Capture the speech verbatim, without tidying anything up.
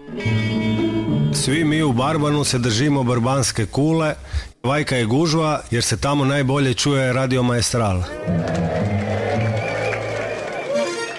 Svi mi u Barbanu se držimo barbanske kule, vajka je gužva jer se tamo najbolje čuje Radio Maestral.